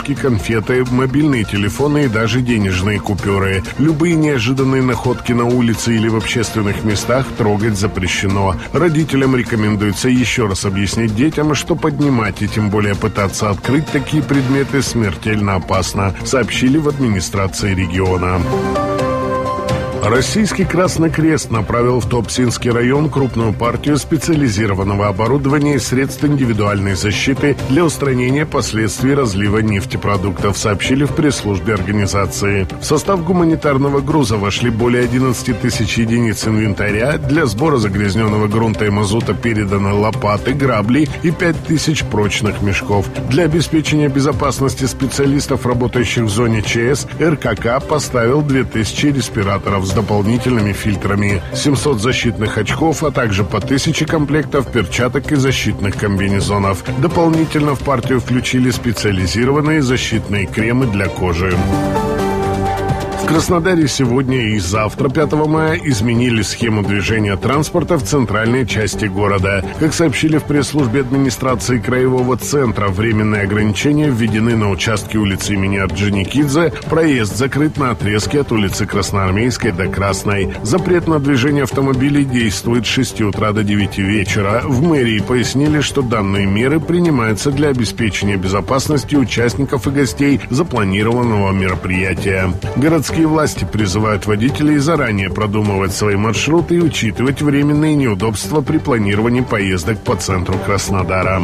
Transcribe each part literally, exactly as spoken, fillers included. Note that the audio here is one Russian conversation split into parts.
игрушки, конфеты, мобильные телефоны и даже денежные купюры. Любые неожиданные находки на улице или в общественных местах трогать запрещено. Родителям рекомендуется еще раз объяснить детям, что поднимать и тем более пытаться открыть такие предметы смертельно опасно, сообщили в администрации региона. Российский Красный Крест направил в Туапсинский район крупную партию специализированного оборудования и средств индивидуальной защиты для устранения последствий разлива нефтепродуктов, сообщили в пресс-службе организации. В состав гуманитарного груза вошли более одиннадцать тысяч единиц инвентаря, для сбора загрязненного грунта и мазута переданы лопаты, грабли и пять тысяч прочных мешков. Для обеспечения безопасности специалистов, работающих в зоне ЧС, РКК поставил две тысячи респираторов с дополнительными фильтрами, семьсот защитных очков, а также по тысяче комплектов перчаток и защитных комбинезонов. Дополнительно в партию включили специализированные защитные кремы для кожи. В Краснодаре сегодня и завтра, пятого мая, изменили схему движения транспорта в центральной части города. Как сообщили в пресс-службе администрации Краевого центра, временные ограничения введены на участке улицы имени Орджоникидзе, проезд закрыт на отрезке от улицы Красноармейской до Красной. Запрет на движение автомобилей действует с шести утра до девяти вечера. В мэрии пояснили, что данные меры принимаются для обеспечения безопасности участников и гостей запланированного мероприятия. Городские Городские власти призывают водителей заранее продумывать свои маршруты и учитывать временные неудобства при планировании поездок по центру Краснодара.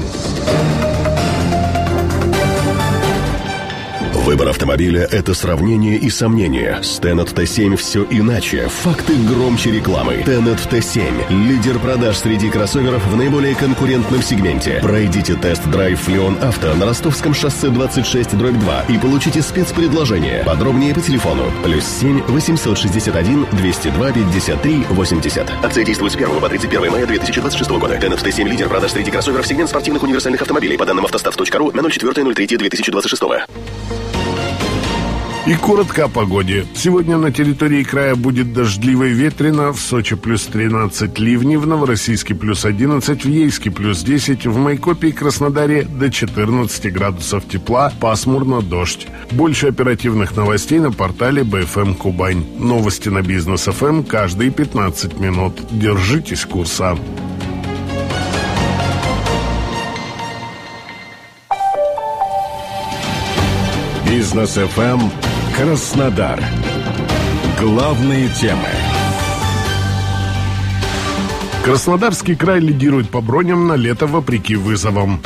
Выбор автомобиля – это сравнение и сомнение. С Tenet Т семь все иначе. Факты громче рекламы. Tenet Т семь – лидер продаж среди кроссоверов в наиболее конкурентном сегменте. Пройдите тест-драйв в Лион Авто на Ростовском шоссе двадцать шесть дробь два и получите спецпредложение. Подробнее по телефону. Плюс семь восемьсот шестьдесят один двести два пятьдесят три восемьдесят. Акция действует с первого по тридцать первое мая две тысячи двадцать шестого года. Tenet Т семь – лидер продаж среди кроссоверов сегмент спортивных универсальных автомобилей. По данным автостав точка ру на ноль четыре ноль три две тысячи двадцать шестого. И коротко о погоде. Сегодня на территории края будет дождливо и ветрено. В Сочи плюс тринадцать ливней, в Новороссийске плюс одиннадцать, в Ейске плюс десять, в Майкопе и Краснодаре до четырнадцати градусов тепла, пасмурно, дождь. Больше оперативных новостей на портале бэ эф эм Кубань. Новости на Бизнес эф эм каждые пятнадцать минут. Держитесь курса. Бизнес эф эм Краснодар. Главные темы. Краснодарский край лидирует по броням на лето вопреки вызовам.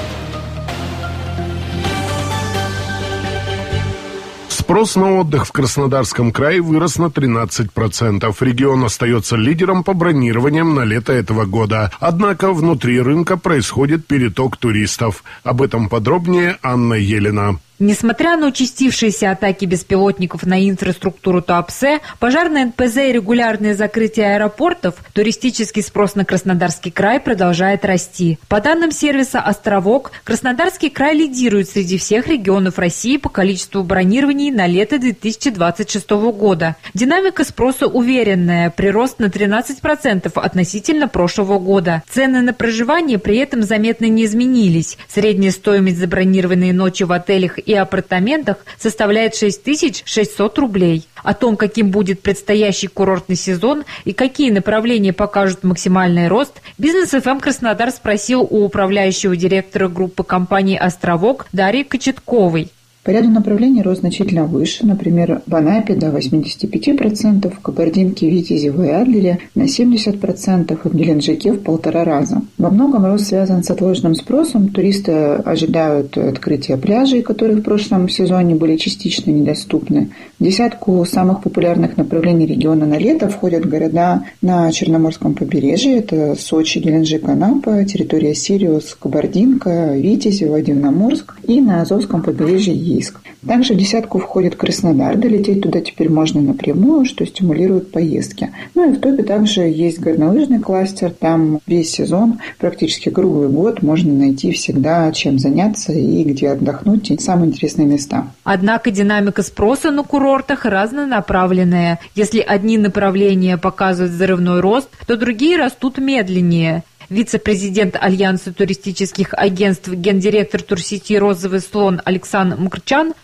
Спрос на отдых в Краснодарском крае вырос на тринадцать процентов. Регион остается лидером по бронированиям на лето этого года. Однако внутри рынка происходит переток туристов. Об этом подробнее Анна Елена. Несмотря на участившиеся атаки беспилотников на инфраструктуру Туапсе, пожарные эн пэ зэ и регулярное закрытие аэропортов, туристический спрос на Краснодарский край продолжает расти. По данным сервиса «Островок», Краснодарский край лидирует среди всех регионов России по количеству бронирований на лето две тысячи двадцать шестого года. Динамика спроса уверенная, прирост на тринадцать процентов относительно прошлого года. Цены на проживание при этом заметно не изменились. Средняя стоимость забронированной ночи в отелях и апартаментах составляет шесть тысяч шестьсот рублей. О том, каким будет предстоящий курортный сезон и какие направления покажут максимальный рост, Бизнес эф эм Краснодар спросил у управляющего директора группы компании «Островок» Дарьи Кочетковой. По ряду направлений рост значительно выше, например, в Анапе до восьмидесяти пяти процентов, в Кабардинке, Витязево и Адлере на семьдесят процентов и в Геленджике в полтора раза. Во многом рост связан с отложенным спросом. Туристы ожидают открытия пляжей, которые в прошлом сезоне были частично недоступны. В десятку самых популярных направлений региона на лето входят города на Черноморском побережье. Это Сочи, Геленджик, Анапа, территория Сириус, Кабардинка, Витязево, Дивноморск и на Азовском побережье Также в десятку входит Краснодар. Долететь туда теперь можно напрямую, что стимулирует поездки. Ну и в топе также есть горнолыжный кластер. Там весь сезон, практически круглый год, можно найти всегда чем заняться и где отдохнуть, и самые интересные места. Однако динамика спроса на курортах разнонаправленная. Если одни направления показывают взрывной рост, то другие растут медленнее. Вице-президент Альянса туристических агентств, гендиректор турсети «Розовый слон» Александр Мкрчан